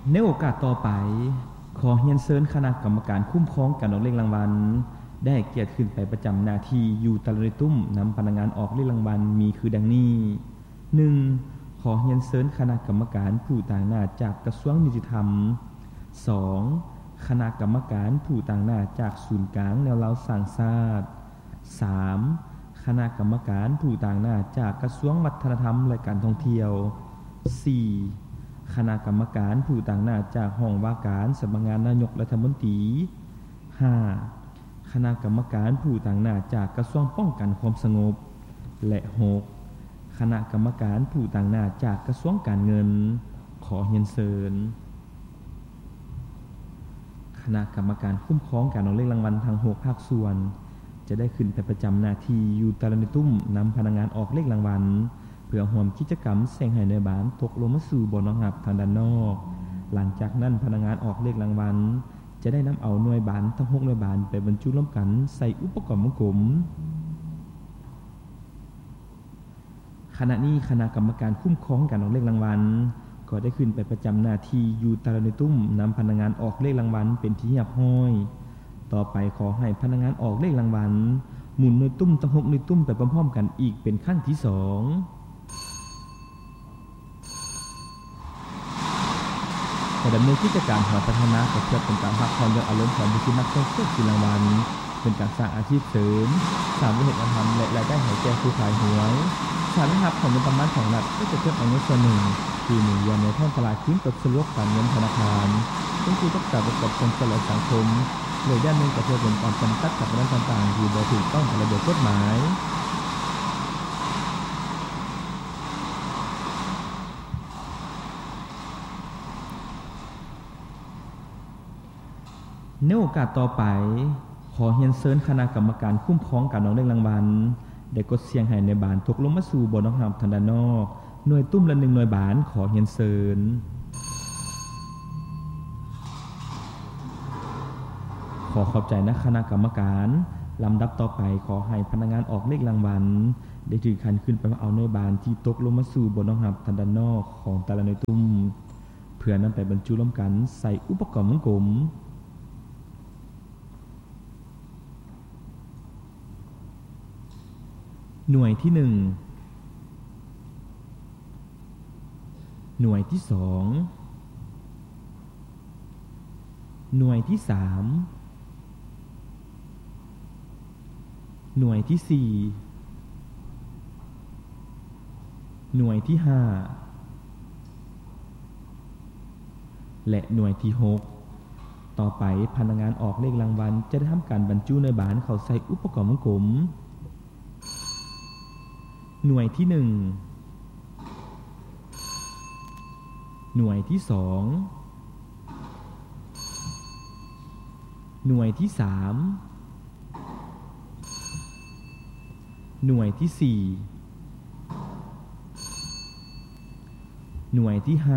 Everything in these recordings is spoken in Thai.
ในโอกาสต่อไปขอเรียนเชิญคณะกรรมการคุ้มครองการออกเลขรางวัลได้เกียรติขึ้นไปประจำหน้าที่อยู่ตะลุยตุ้มนำพนักงานออกเลขรางวัลมีคือดังนี้ 1. ขอเรียนเชิญคณะกรรมการผู้ต่างหน้าจากกระทรวงยุติธรรม 2. คณะกรรมการผู้ต่างหน้าจากศูนย์กลางแนวเราสร้างชาติ 3. คณะกรรมการผู้ต่างหน้าจากกระทรวงวัฒนธรรมและการท่องเที่ยว 4. คณะกรรมการผู้ต่างหน้าจากห้องว่าการสำนักงานนายกรัฐมนตรี 5. คณะกรรมการผู้ต่างหน้าจากกระทรวงป้องกันความสงบ และ 6. คณะกรรมการผู้ต่างหน้าจากกระทรวงการเงินขอเรียนเชิญคณะกรรมการคุ้มครองการออกเลขรางวัลทาง6ภาคส่วนจะได้ขึ้นไปประจำหน้าที่อยู่ตะลุยตุ้มนำพนักงานออกเลขรางวัลเพื่อร่วมกิจกรรมแสงให้หน่วยบานตกลงมาสู่บ่อน้องหับทางด้านนอกหลังจากนั้นพนักงานออกเลขรางวัลจะได้นำเอาหน่วยบานทั้ง6หน่วยบานไปบรรจุร่วมกันใส่อุปกรณ์วงกลมขณะนี้คณะกรรมการคุ้มครองการออกเลขรางวัลก็ได้ขึ้นไปประจำหน้าที่อยู่ตะลุยตุ้มนำพนักงานออกเลขรางวัลเป็นที่เรียบร้อยต่อไปขอให้พนักงานออกเลขรางวัลหมุนหน่วยตุ้มทั้ง6หน่วยตุ้มไปพร้อมๆกันอีกเป็นครั้งที่2แต่ดำเนินกิจการหอพัฒนาก็เพื่อเป็นการพักผ่อนหย่อนอารมณ์ของผู้ที่นักท่องเที่ยวกินรางวัลเป็นการสร้างอาชีพเสริมสร้างวิถีธรรมและรายได้ให้แก่ผู้ขายหวยสารหับของเงินประมาณของรัฐก็จะเพิ่มเอาเงินส่วนหนึ่งที่หมุนเวียนในท้องตลาดคืนกับสะดวกการเงินธนาคารซึ่งผู้ต้องการประกอบคนสลายสังคมโดยด้านหนึ่งก็เพื่อเป็นการจำกัดกับเรื่องต่างๆที่บ่ถูกต้องตามระเบียบกฎหมายในโอกาสต่อไปขอเรียนเชิญคณะกรรมการคุ้มครองการออกเลขรางวัลได้กดเสียงให้ในบานตกลงมาสู่บ่อน้องหับทางด้านนอกหน่วยตุ้มละ1หน่วยบานขอเรียนเชิญขอขอบใจนะคณะกรรมการลำดับต่อไปขอให้พนักงานออกเลขรางวัลได้ถือคันขึ้นไปเอาหน่วยบานที่ตกลงมาสู่บ่อน้องหับทางด้านนอกของแต่ละหน่วยตุ้มเพื่อนำไปบรรจุร่วมกันใส่อุปกรณ์วงกลมหน่วยที่1หน่วยที่2หน่วยที่3หน่วยที่4หน่วยที่5และหน่วยที่6ต่อไปพนักงานออกเลขรางวัลจะได้ทำการบรรจุในบานเข้าใส่อุปกรณ์วงกลมหน่วยที่1หน่วยที่2หน่วยที่3หน่วยที่4หน่วยที่5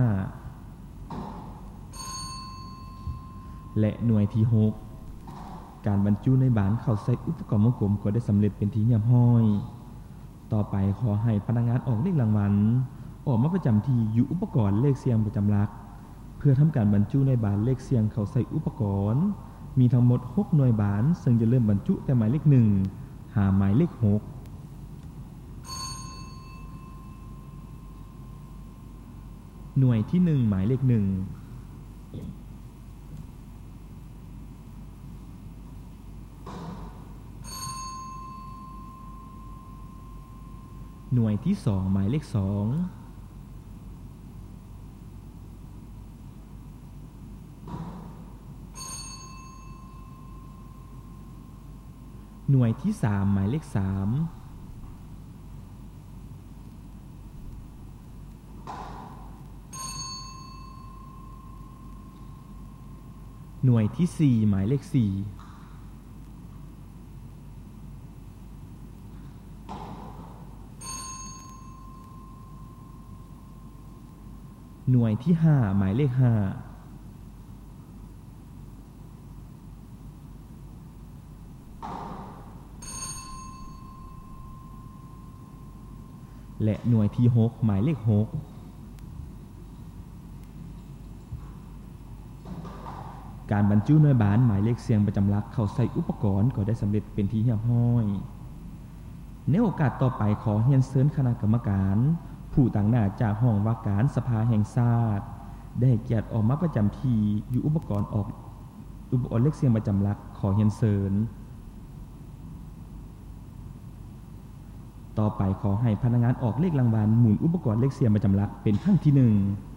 และหน่วยที่6การบรรจุในบานเข้าใส่อุปกรณ์วงกลมก็ได้สำเร็จเป็นที่เรียบร้อยต่อไปขอให้พนักงานออกเลขรางวัลออกมาประจำที่อยู่อุปกรณ์เลขเสียงประจำหลักเพื่อทำการบรรจุในบานเลขเสียงเข้าใส่อุปกรณ์มีทั้งหมด6หน่วยบานซึ่งจะเริ่มบรรจุแต่หมายเลข1หาหมายเลข6หน่วยที่1หมายเลข1หน่วยที่2หมายเลข2หน่วยที่3หมายเลข3หน่วยที่4หมายเลข4หน่วยที่5หมายเลข5และหน่วยที่6หมายเลข6 การบรรจุหน่วยบานหมายเลขเสียงประจำหลักเข้าใส่อุปกรณ์ก็ได้สำเร็จเป็นที่เรียบร้อยในโอกาสต่อไปขอเรียนเชิญคณะกรรมการผู้ต่างหน้าจากห้องว่าการสภาแห่งชาติได้เกียรติออกมาประจำที่อยู่อุปกรณ์เลขเสียงประจำหลักขอเรียนเชิญต่อไปขอให้พนักงานออกเลขรางวัลหมุนอุปกรณ์เลขเสียงประจำหลักเป็นครั้งที่ 1